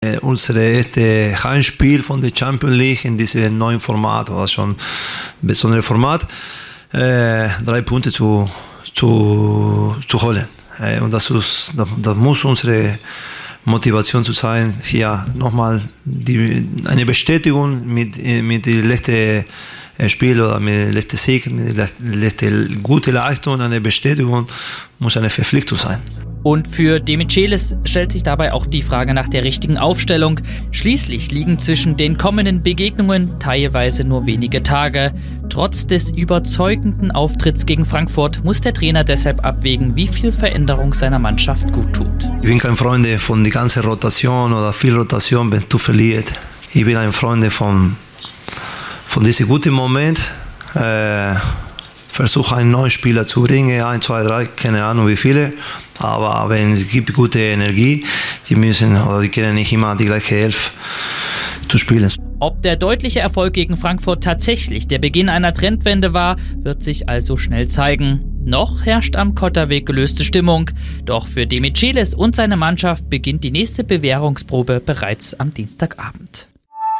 Unser erstes Heimspiel von der Champions League in diesem neuen Format, oder schon ein besonderes Format, 3 Punkte zu holen. Und das muss unsere Motivation zu sein, hier nochmal eine Bestätigung mit dem letzten Spiel oder mit dem letzten Sieg, mit der letzten guten Leistung, eine Bestätigung muss eine Verpflichtung sein. Und für Demichelis stellt sich dabei auch die Frage nach der richtigen Aufstellung. Schließlich liegen zwischen den kommenden Begegnungen teilweise nur wenige Tage. Trotz des überzeugenden Auftritts gegen Frankfurt muss der Trainer deshalb abwägen, wie viel Veränderung seiner Mannschaft gut tut. Ich bin kein Freund von der ganzen Rotation oder viel Rotation, wenn du verlierst. Ich bin ein Freund von diesem guten Moment. Versuche einen neuen Spieler zu bringen, 1, 2, 3, keine Ahnung wie viele. Aber wenn es gibt gute Energie, die können nicht immer die gleiche 11 zu spielen. Ob der deutliche Erfolg gegen Frankfurt tatsächlich der Beginn einer Trendwende war, wird sich also schnell zeigen. Noch herrscht am Kotterweg gelöste Stimmung. Doch für Demichelis und seine Mannschaft beginnt die nächste Bewährungsprobe bereits am Dienstagabend.